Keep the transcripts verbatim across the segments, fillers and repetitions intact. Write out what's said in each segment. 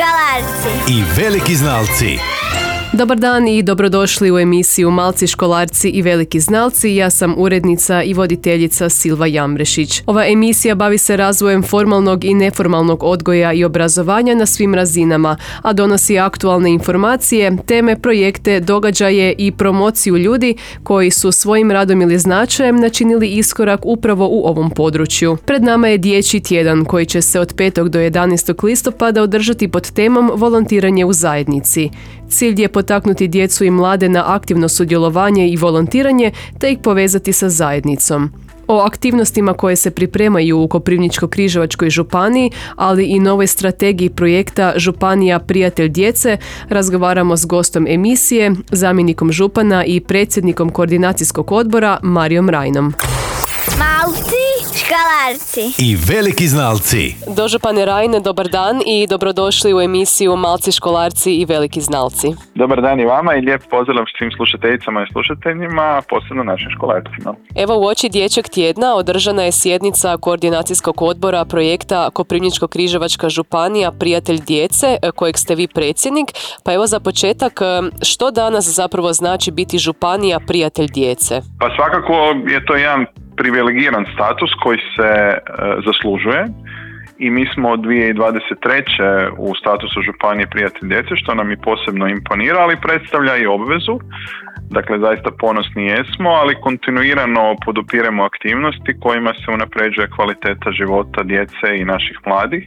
školarci i veliki znalci. Dobar dan i dobrodošli u emisiju Malci, školarci i veliki znalci. Ja sam urednica i voditeljica Silva Jambrešić. Ova emisija bavi se razvojem formalnog i neformalnog odgoja i obrazovanja na svim razinama, a donosi aktualne informacije, teme, projekte, događaje i promociju ljudi koji su svojim radom ili značajem načinili iskorak upravo u ovom području. Pred nama je Dječji tjedan koji će se od petog do jedanaestog listopada održati pod temom volontiranje u zajednici. Cilj je potaknuti djecu i mlade na aktivno sudjelovanje i volontiranje te ih povezati sa zajednicom. O aktivnostima koje se pripremaju u Koprivničko-križevačkoj županiji, ali i novoj strategiji projekta Županija prijatelj djece, razgovaramo s gostom emisije, zamjenikom župana i predsjednikom koordinacijskog odbora Marijom Rajnom. Malci, školarci I veliki znalci. Dožupane Rajne, dobar dan i dobrodošli u emisiju Malci, školarci i veliki znalci. Dobar dan i vama i lijep pozdrav svim slušateljicama i slušateljima, posebno našim školarcima. Evo, uoči Dječjeg tjedna održana je sjednica koordinacijskog odbora projekta Koprivničko-križevačka županija prijatelj djece, kojeg ste vi predsjednik. Pa evo za početak, što danas zapravo znači biti županija prijatelj djece? Pa svakako je to jedan privilegiran status koji se e, zaslužuje i mi smo od dvije tisuće dvadeset treće u statusu županije prijatelj djece, što nam je posebno imponira, ali predstavlja i obvezu. Dakle, zaista ponosni jesmo, ali kontinuirano podupiremo aktivnosti kojima se unapređuje kvaliteta života djece i naših mladih.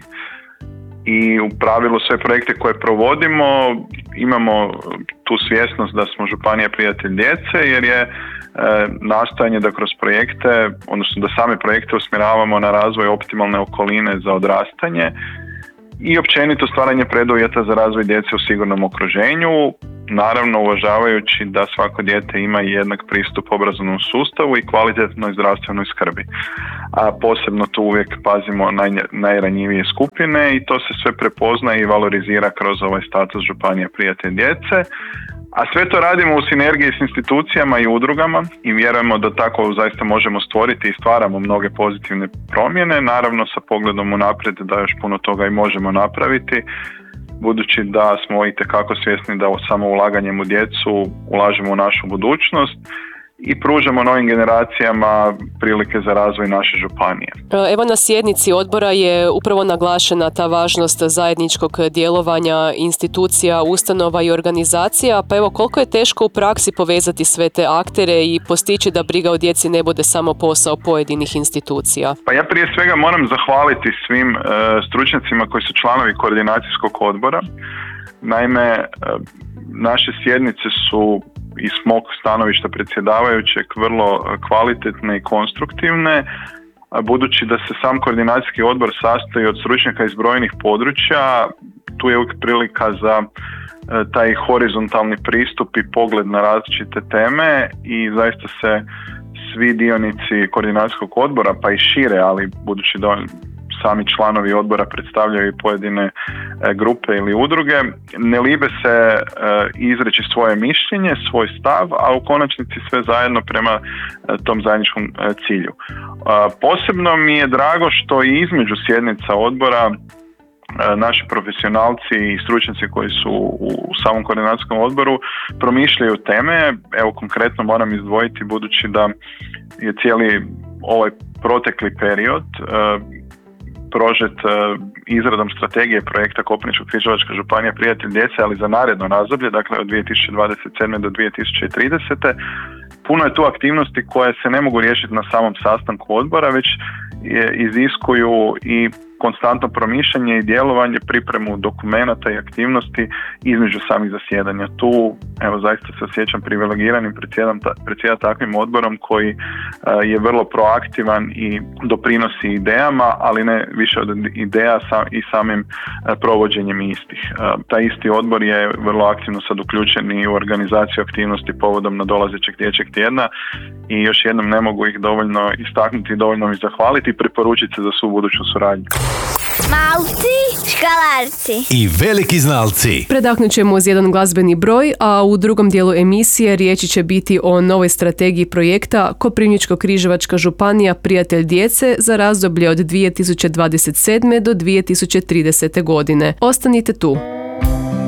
I u pravilu sve projekte koje provodimo imamo tu svjesnost da smo županija prijatelj djece, jer je e, nastojanje da kroz projekte, odnosno da same projekte usmjeravamo na razvoj optimalne okoline za odrastanje i općenito stvaranje preduvjeta za razvoj djece u sigurnom okruženju, naravno uvažavajući da svako dijete ima jednak pristup obrazovnom sustavu i kvalitetnoj zdravstvenoj skrbi. A posebno tu uvijek pazimo naj, najranjivije skupine i to se sve prepozna i valorizira kroz ovaj status županija prijatelj djece. A sve to radimo u sinergiji s institucijama i udrugama i vjerujemo da tako zaista možemo stvoriti i stvaramo mnoge pozitivne promjene, naravno sa pogledom unaprijed da još puno toga i možemo napraviti, budući da smo itekako svjesni da samo ulaganjem u djecu ulažemo u našu budućnost i pružamo novim generacijama prilike za razvoj naše županije. Evo, na sjednici odbora je upravo naglašena ta važnost zajedničkog djelovanja institucija, ustanova i organizacija, pa evo koliko je teško u praksi povezati sve te aktere i postići da briga o djeci ne bude samo posao pojedinih institucija? Pa ja prije svega moram zahvaliti svim e, stručnjacima koji su članovi koordinacijskog odbora. Naime, e, naše sjednice su iz mog stanovišta predsjedavajućeg vrlo kvalitetne i konstruktivne, budući da se sam koordinacijski odbor sastoji od stručnjaka iz brojnih područja. Tu je uvijek prilika za taj horizontalni pristup i pogled na različite teme i zaista se svi dionici koordinacijskog odbora, pa i šire, ali budući da sami članovi odbora predstavljaju i pojedine e, grupe ili udruge, ne libe se e, izreći svoje mišljenje, svoj stav, a u konačnici sve zajedno prema e, tom zajedničkom e, cilju. E, posebno mi je drago što i između sjednica odbora e, naši profesionalci i stručnjaci koji su u, u samom koordinacijskom odboru promišljaju teme. Evo konkretno moram izdvojiti, budući da je cijeli ovaj protekli period e, prožet izradom strategije projekta Koprivničko-križevačka županija prijatelj djece, ali za naredno razdoblje, dakle od dvije tisuće dvadeset sedme do dvije tisuće tridesete. Puno je tu aktivnosti koje se ne mogu riješiti na samom sastanku odbora, već iziskuju i konstantno promišljanje i djelovanje, pripremu dokumenata i aktivnosti između samih zasjedanja. Tu, evo, zaista se osjećam privilegiranim predsjedati takvim odborom koji uh, je vrlo proaktivan i doprinosi idejama, ali ne više od ideja sam, i samim uh, provođenjem istih. Uh, taj isti odbor je vrlo aktivno sad uključen i u organizaciju aktivnosti povodom nadolazećeg dječjeg tjedna i još jednom ne mogu ih dovoljno istaknuti, dovoljno ih zahvaliti i preporučiti se za svu buduću suradnju. Malci, školarci i veliki znalci. Predahnut ćemo uz jedan glazbeni broj, a u drugom dijelu emisije riječi će biti o novoj strategiji projekta Koprivničko-križevačka županija Prijatelj djece za razdoblje od dvije tisuće dvadeset sedme do dvije tisuće tridesete godine. Ostanite tu.